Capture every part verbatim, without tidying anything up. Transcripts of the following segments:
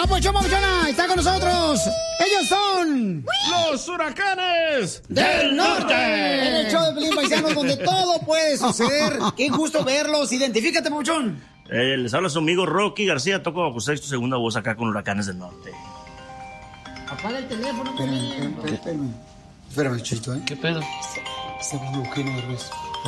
Papuchón, papuchona, está con nosotros. Ellos son... ¡Los Huracanes del Norte! En el show de Pelín Paisanos, donde todo puede suceder. Qué gusto verlos. Identifícate, papuchón. Eh, les habla su amigo Rocky García. Toco bajo sexto segunda voz acá con Huracanes del Norte. Apaga el teléfono. Espérame, espérame, espérame. Espérame, Chito, ¿eh? ¿Qué pedo? Está hablando Eugenio Derbez.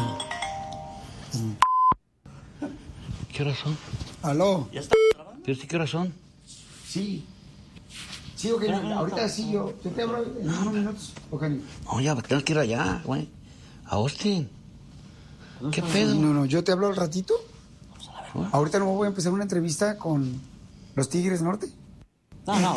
¿Qué horas son? ¿Aló? ¿Ya está grabando? ¿Qué horas son? Sí. Sí, Eugenio, ahorita sí yo. Yo te hablo en unos minutos, Eugenio. No, ya tengo que ir allá, güey. A Austin. ¿Qué pedo? No, no, yo te hablo al ratito. Ahorita no voy a empezar una entrevista con los Tigres Norte. No, no.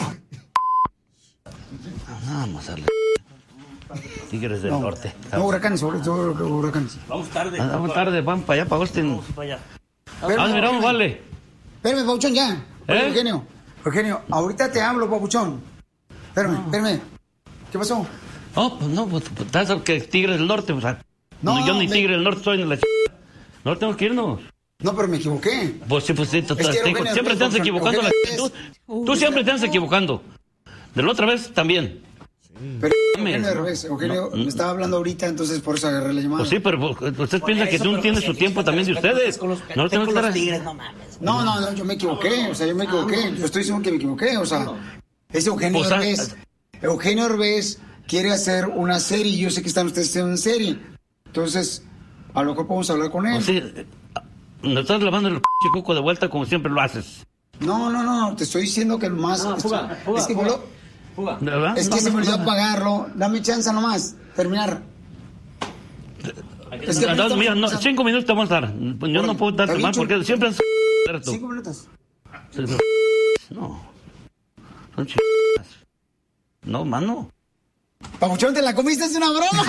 Vamos a darle. Tigres del No, Norte. no, huracanes, sobre todo huracanes. Vamos tarde. Ah, Vamos tarde, vamos para allá, para Austin. Vamos para allá. Ah, miramos, vale. Espérame, papuchón, ya. Oye, ¿Eh? Eugenio, Eugenio, ahorita te hablo, papuchón. Espérame, espérame. ¿Qué pasó? No, pues no, pues estás que Tigres del Norte, o sea. No, No, yo ni me- Tigre del Norte soy ni la ch... No tenemos que irnos. No, pero me equivoqué. Pues sí, pues sí, tú- Es que te- Eugenio siempre te Derbez, andas equivocando. La... Eugenio Tú, tú siempre te andas equivocando. De la otra vez también. Pero Dame, Eugenio ¿no? Derbez, Eugenio No, me estaba hablando ahorita, entonces por eso agarré la llamada. Pues sí, pero pues, usted piensa que tú tienes su tiempo también de ustedes. No tenemos que estar... no mames. No, no, no, yo me equivoqué, o sea, yo me equivoqué. Yo estoy diciendo que me equivoqué, o sea, es Eugenio Pues, ah, Derbez. Eugenio Derbez quiere hacer una serie y yo sé que están ustedes haciendo una serie. Entonces, a lo mejor podemos hablar con él. Pues sí, nos estás lavando el p*** coco de vuelta como siempre lo haces. No, no, no, te estoy diciendo que más... Ah, No, fuga, fuga, es que, fuga. boludo, ¿De verdad? es que No, se me no, olvidó no. pagarlo. Dame chance nomás, terminar. Es que Ah, ahorita mira, no, vamos a- cinco minutos te vamos a dar. Yo no puedo darte ¿Está más bien, porque siempre has... Cinco minutos. No. Son ch... No, mano. Papuchón, ¿te la comiste? Es una broma.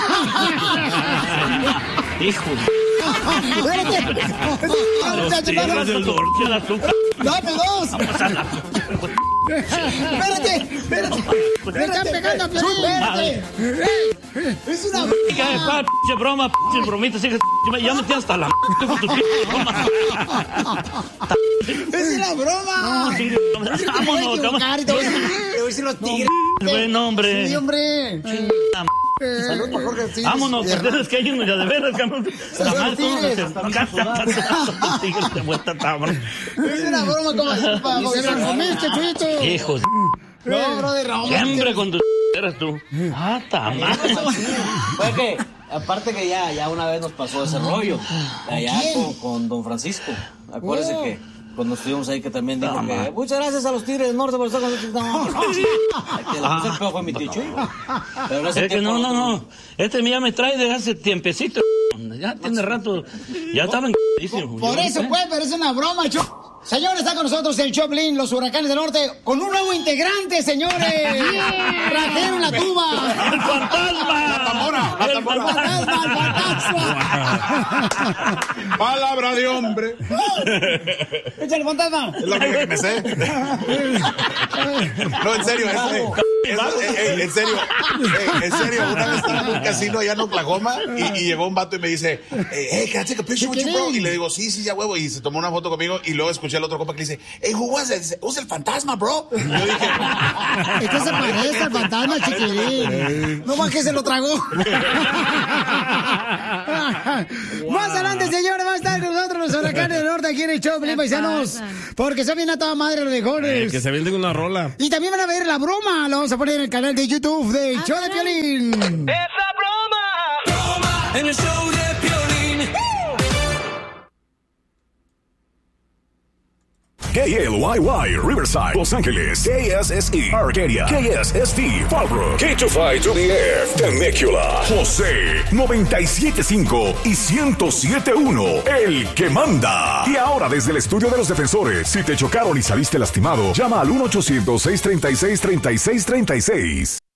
Hijo de... Espérate. Los Tigres del Norte, el azúcar. Dame dos. Vamos a la... Espérate, espérate. ¡Me están pegando a Piolín! Espérate. Es una broma. Hija de pa, pinche broma, pinche bromitas, hija de... Ya me tienes hasta la... con tus pinches bromas. Es una broma. No, Tigre, vámonos, Te voy a equivocar y te voy a- te voy a decir los tigres. Buen hombre. Sí, hombre. Chingada m- Salud por Jorge Tigres. Vámonos, De- porque tienes que irnos ya de veras, cabrón. Saludos, La madre, Tigres. todos los Tigres de vuelta, cabrón. Es una broma como así, pa- ¡Y se lo comiste, Chuito! Hijos. No, brother, no. Siempre con tus eras tú. Ah, ta madre. Fue que, aparte que ya, ya una vez nos pasó ese rollo, allá con, con don Francisco. Acuérdese Oh. que cuando estuvimos ahí que también dijo No, que ma. muchas gracias a los Tigres del Norte por estar con nosotros. No, no, no. Que le puse el peor fue mi tío Chuy. Pero en ese Es que tiempo no, no, no. Este ya me trae de hace tiempecito. Ya tiene rato. Ya estaba en... Por eso, pues, pero es una broma, Chu. Señores, está con nosotros el Choplin, los Huracanes del Norte, con un nuevo integrante, señores. Trajeron la tuba. ¡El fantasma! ¡La tambora! El fantasma, el fantasma. Palabra de hombre. Échale, fantasma. Es la única que me sé. No, en serio, es, eh, es- eh, eh, en serio, eh, en serio, una vez estaba en un casino allá en Oklahoma y, y llegó un vato y me dice, eh, hey, can I take a picture with you, bro? Y le digo, sí, sí, ya huevo, y se tomó una foto conmigo y luego escuché al otro compa que le dice, hey, who was it? Dice, "Who's el fantasma, bro?" Y yo dije, Es que se parece al fantasma, chiquirín. No más que se lo tragó. Más adelante, señores, va a estar con nosotros los Huracanes del Norte aquí en el Choplin, paisanos. Porque son bien a toda madre los mejores. que se vende una rola. Y también van a ver la broma. Lo vamos a poner en el canal de YouTube de El Show de Piolín. ¡Esa broma! En el show de Piolín. K L Y Y, Riverside, Los Ángeles, K S S E, Arcadia, K S S T, Fallbrook, K two five to the F, Temecula, José, noventa y siete punto cinco y ciento siete punto uno, el que manda. Y ahora desde el estudio de los defensores, si te chocaron y saliste lastimado, llama al uno ochocientos, seiscientos treinta y seis, treinta y seis treinta y seis.